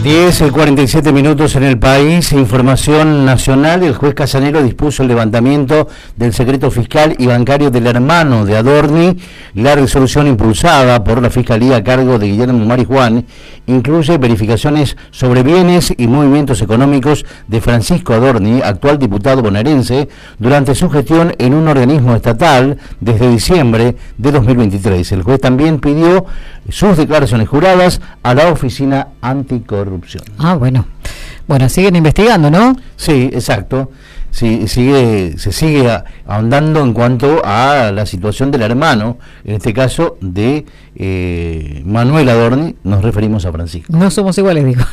10:47 en el país. Información nacional. El juez Casanero dispuso el levantamiento del secreto fiscal y bancario del hermano de Adorni. La resolución impulsada por la Fiscalía a cargo de Guillermo Marijuán incluye verificaciones sobre bienes y movimientos económicos de Francisco Adorni, actual diputado bonaerense, durante su gestión en un organismo estatal desde diciembre de 2023. El juez también pidió sus declaraciones juradas a la Oficina Anticorrupción. Bueno, siguen investigando, ¿no? Sí, exacto. Sí, se sigue ahondando en cuanto a la situación del hermano, en este caso de Manuel Adorni, nos referimos a Francisco. No somos iguales, digo.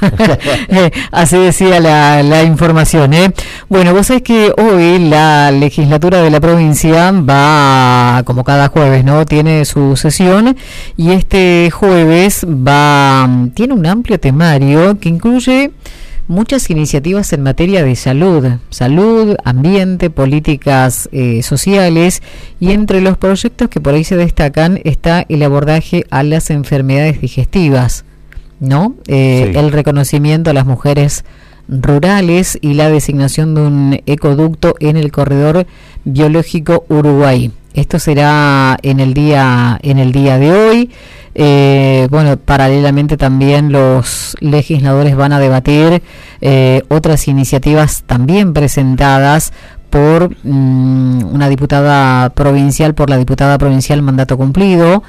Así decía la información, ¿eh? Bueno, vos sabés que hoy la legislatura de la provincia va, como cada jueves, ¿no? Tiene su sesión y este jueves tiene un amplio temario que incluye muchas iniciativas en materia de salud, ambiente, políticas sociales, y entre los proyectos que por ahí se destacan está el abordaje a las enfermedades digestivas, ¿no? Sí. El reconocimiento a las mujeres rurales y la designación de un ecoducto en el corredor biológico Uruguay. Esto será en el día de hoy. Paralelamente también los legisladores van a debatir otras iniciativas también presentadas por una diputada provincial, por la diputada provincial mandato cumplido,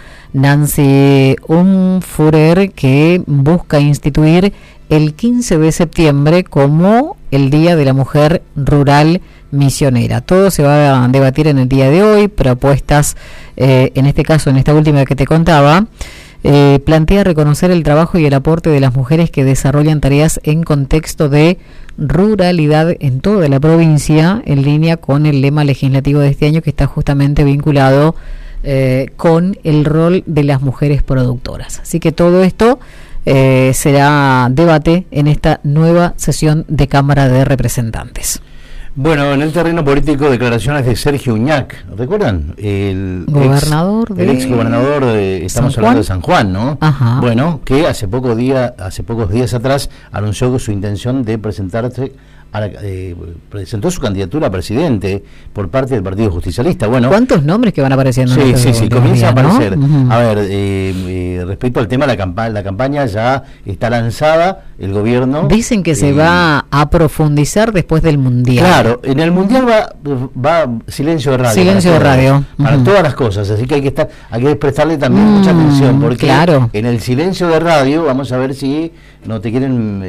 Nancy Umfurer, que busca instituir el 15 de septiembre como el Día de la Mujer Rural Misionera. Todo se va a debatir en el día de hoy. Propuestas, en este caso, en esta última que te contaba, plantea reconocer el trabajo y el aporte de las mujeres que desarrollan tareas en contexto de ruralidad en toda la provincia, en línea con el lema legislativo de este año, que está justamente vinculado con el rol de las mujeres productoras. Así que todo esto será debate en esta nueva sesión de Cámara de Representantes. Bueno, en el terreno político, declaraciones de Sergio Uñac, ¿recuerdan? El ex gobernador estamos hablando de San Juan, ¿no? Ajá. Bueno, que hace pocos días atrás anunció su intención de presentarse presentó su candidatura a presidente por parte del Partido Justicialista. Bueno, ¿cuántos nombres que van apareciendo? Sí, comienza a aparecer, ¿no? A ver, respecto al tema, la campaña ya está lanzada, el gobierno... Dicen que se va a profundizar después del Mundial. Claro, en el Mundial va silencio de radio. Silencio de radio. Para todas las cosas, así que hay que prestarle también mucha atención, porque en el silencio de radio vamos a ver si no te quieren,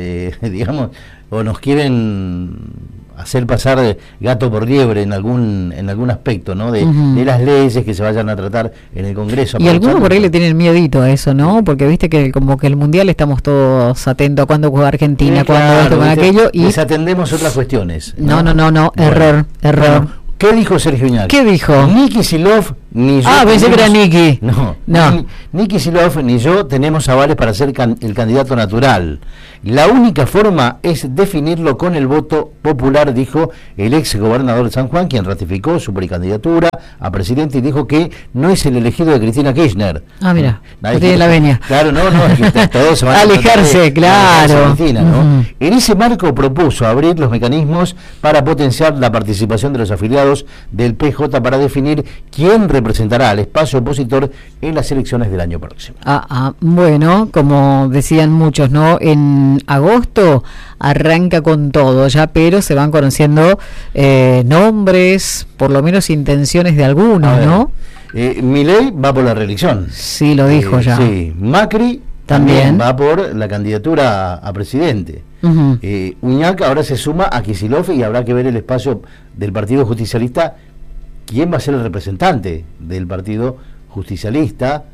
o nos quieren hacer pasar de gato por liebre en algún aspecto, ¿no? De las leyes que se vayan a tratar en el Congreso. Y algunos por ahí le tienen miedito a eso, ¿no? Porque viste que como que el Mundial estamos todos atentos a cuándo juega Argentina, cuándo esto, con aquello, y desatendemos otras cuestiones. No, error. Bueno, ¿qué dijo Sergio Uñac? ¿Qué dijo? Ni Kicillof ni yo... pensé que era Niki. No. Ni Kicillof ni yo tenemos avales para ser el candidato natural. La única forma es definirlo con el voto popular, dijo el ex gobernador de San Juan, quien ratificó su precandidatura a presidente y dijo que no es el elegido de Cristina Kirchner. Mira, no tiene la venia. Claro, todos se van a alejarse, claro. Cristina, ¿no? En ese marco propuso abrir los mecanismos para potenciar la participación de los afiliados del PJ para definir quién representará al espacio opositor en las elecciones del año próximo. Bueno, como decían muchos, ¿no? En agosto arranca con todo ya, pero se van conociendo nombres, por lo menos intenciones de algunos, ¿no? Milei va por la reelección. Sí, lo dijo ya. Sí, Macri también va por la candidatura a presidente. Uñac ahora se suma a Kicillof y habrá que ver el espacio del Partido Justicialista, quién va a ser el representante del Partido Justicialista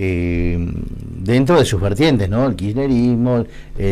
dentro de sus vertientes, ¿no? El kirchnerismo,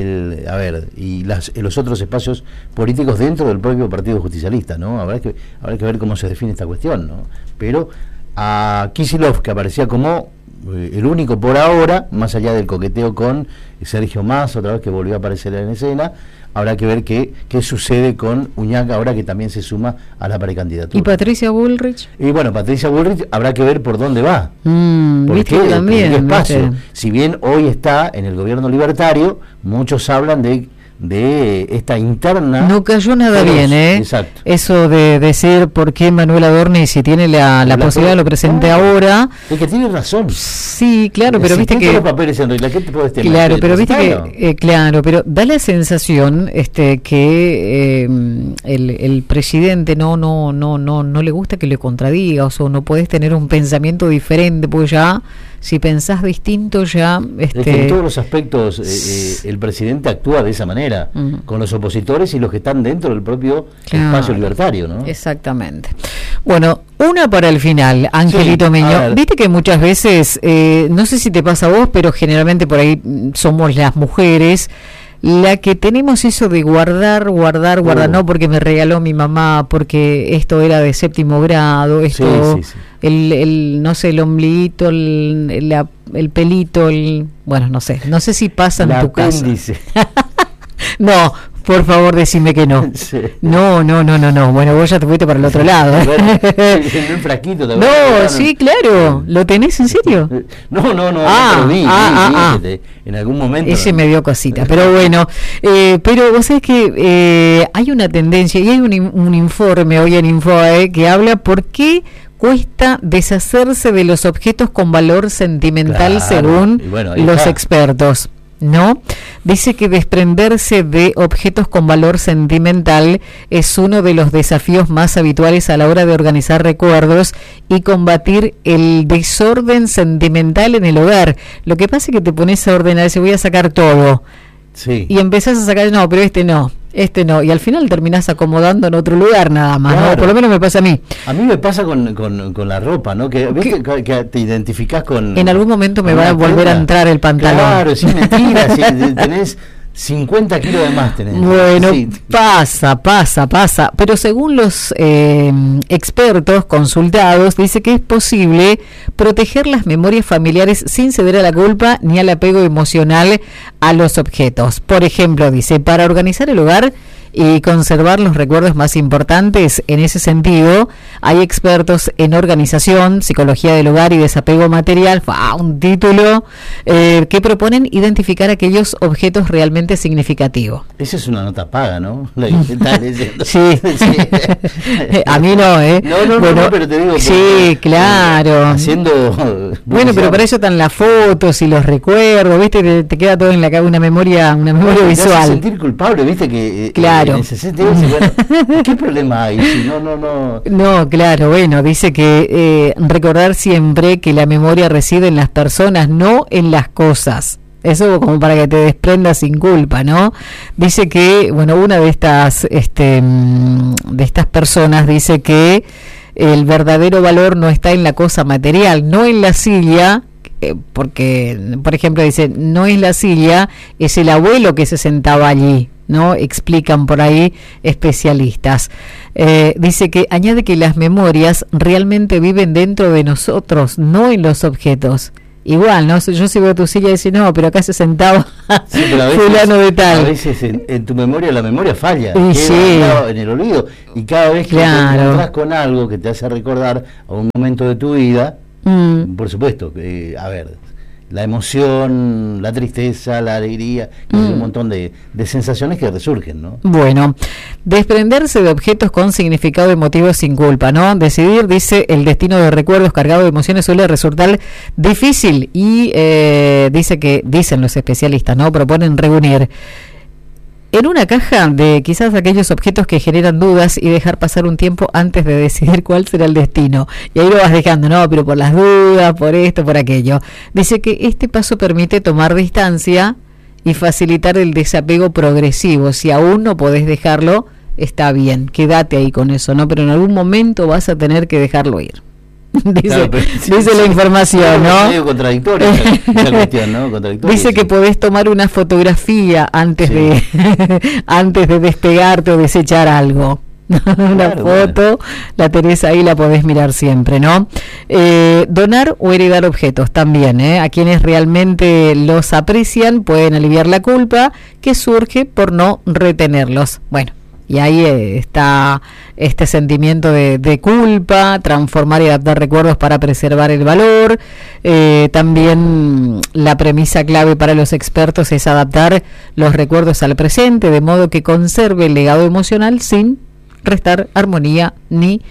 y los otros espacios políticos dentro del propio Partido Justicialista, ¿no? Habrá que ver cómo se define esta cuestión, ¿no? Pero a Kicillof, que aparecía como el único por ahora, más allá del coqueteo con Sergio Massa, otra vez que volvió a aparecer en escena. Habrá que ver qué sucede con Uñac ahora que también se suma a la precandidatura. ¿Y Patricia Bullrich? Y bueno, Patricia Bullrich habrá que ver por dónde va. ¿Viste también? Espacio. ¿Viste? Si bien hoy está en el gobierno libertario, muchos hablan de esta interna. No cayó nada bien, Exacto. Eso de decir por qué Manuel Adorni, si tiene la posibilidad, lo presente ahora. Es que tiene razón. Sí, claro, pero viste que los papeles en realidad, ¿qué te puedes tener? Claro, pero viste que claro, pero da la sensación que el presidente no le gusta que le contradigas, o no podés tener un pensamiento diferente, porque ya si pensás distinto ya es que en todos los aspectos el presidente actúa de esa manera, con los opositores y los que están dentro del propio espacio libertario, ¿no? Exactamente. Bueno, una para el final, Angelito sí, Miño. Viste que muchas veces, no sé si te pasa a vos, pero generalmente por ahí somos las mujeres la que tenemos eso de guardar, no porque me regaló mi mamá, porque esto era de 7º grado, esto, sí. El no sé, el ombliguito, el pelito, bueno, no sé si pasa en tu casa. No, por favor, decime que no. Sí. No. Bueno, vos ya te fuiste para el otro lado. Un fraquito, no, sí, claro. ¿Lo tenés en serio? No, pero vi, en algún momento. Ese me dio cosita, pero bueno. Pero vos sabés que hay una tendencia, y hay un informe hoy en Infoe que habla por qué cuesta deshacerse de los objetos con valor sentimental, según los expertos. ¿No? Dice que desprenderse de objetos con valor sentimental es uno de los desafíos más habituales a la hora de organizar recuerdos y combatir el desorden sentimental en el hogar. Lo que pasa es que te pones a ordenar, se voy a sacar todo. Sí. Y empezás a sacar, no, pero este no, y al final terminás acomodando en otro lugar nada más, claro. ¿No? Por lo menos me pasa a mí. A mí me pasa con la ropa, ¿no? Que te identificás con... En algún momento me va a volver a entrar el pantalón. Claro, sin mentiras, tenés 50 kilos de más tenés. Bueno, sí. pasa. Pero según los expertos consultados, dice que es posible proteger las memorias familiares sin ceder a la culpa ni al apego emocional a los objetos. Por ejemplo, dice, para organizar el hogar y conservar los recuerdos más importantes, en ese sentido, hay expertos en organización, psicología del hogar y desapego material, un título, que proponen identificar aquellos objetos realmente significativos. Esa es una nota paga, ¿no? Sí. A mí no, No, pero te digo. Sí, claro. Haciendo... Bueno, pero para eso están las fotos y los recuerdos, ¿viste? Te queda todo en la cabeza, una memoria visual. Te hace sentir culpable, ¿viste? Que... Claro. En ese sentido, bueno, ¿qué problema hay? Si No, claro, bueno, dice que recordar siempre que la memoria reside en las personas, no en las cosas. Eso como para que te desprendas sin culpa, ¿no? Dice que, bueno, una de estas personas dice que el verdadero valor no está en la cosa material, no en la silla, porque, por ejemplo, dice, no es la silla, es el abuelo que se sentaba allí, ¿no? Explican por ahí especialistas. Dice que añade que las memorias realmente viven dentro de nosotros, no en los objetos. Igual, ¿no? Yo si veo tu silla y dice, no, pero acá se sentaba fulano de tal. A veces en tu memoria la memoria falla, sí. En el olvido, y cada vez que te encontrás con algo que te hace recordar a un momento de tu vida, por supuesto, la emoción, la tristeza, la alegría, un montón de sensaciones que resurgen, ¿no? Bueno, desprenderse de objetos con significado emotivo sin culpa, ¿no? Decidir, dice, el destino de recuerdos cargado de emociones suele resultar difícil y dicen los especialistas, ¿no? Proponen reunir en una caja de quizás aquellos objetos que generan dudas y dejar pasar un tiempo antes de decidir cuál será el destino. Y ahí lo vas dejando, no, pero por las dudas, por esto, por aquello. Dice que este paso permite tomar distancia y facilitar el desapego progresivo. Si aún no podés dejarlo, está bien, quédate ahí con eso, ¿no? Pero en algún momento vas a tener que dejarlo ir. Dice la información, ¿no? Medio contradictoria esa cuestión, ¿no? Dice que podés tomar una fotografía antes de despegarte o desechar algo, Una foto, la tenés ahí, la podés mirar siempre, ¿no? Donar o heredar objetos también, a quienes realmente los aprecian pueden aliviar la culpa que surge por no retenerlos. Bueno, y ahí está este sentimiento de culpa, transformar y adaptar recuerdos para preservar el valor. También la premisa clave para los expertos es adaptar los recuerdos al presente, de modo que conserve el legado emocional sin restar armonía ni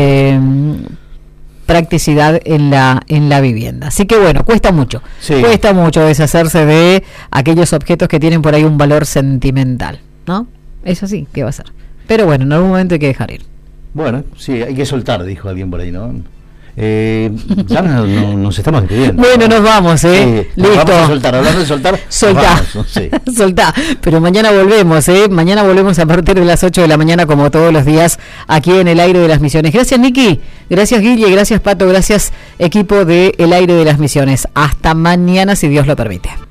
practicidad en la vivienda. Así que bueno, cuesta mucho deshacerse de aquellos objetos que tienen por ahí un valor sentimental, ¿no? Eso sí, ¿qué va a ser? Pero bueno, en algún momento hay que dejar ir. Bueno, sí, hay que soltar, dijo alguien por ahí, ¿no? Ya nos estamos despidiendo. Bueno, nos vamos, listo. Vamos a soltar, hablando de soltar. Soltá, sí. Soltá. Pero mañana volvemos, mañana volvemos a partir de las 8 de la mañana, como todos los días, aquí en El Aire de las Misiones. Gracias, Niki. Gracias, Guille. Gracias, Pato. Gracias, equipo de El Aire de las Misiones. Hasta mañana, si Dios lo permite.